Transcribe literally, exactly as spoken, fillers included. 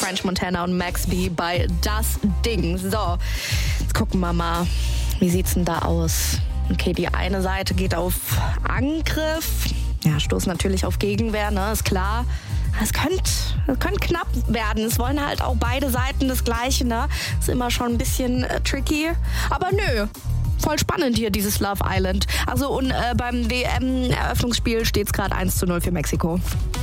French Montana und Max B bei Das Ding. So, jetzt gucken wir mal, wie sieht's denn da aus? Okay, die eine Seite geht auf Angriff. Ja, stoßen natürlich auf Gegenwehr, ne, ist klar. Es könnte, es könnte knapp werden. Es wollen halt auch beide Seiten das Gleiche, ne? Ist immer schon ein bisschen äh, tricky. Aber nö, voll spannend hier, dieses Love Island. Also und äh, beim W M-Eröffnungsspiel steht es gerade eins zu null für Mexiko.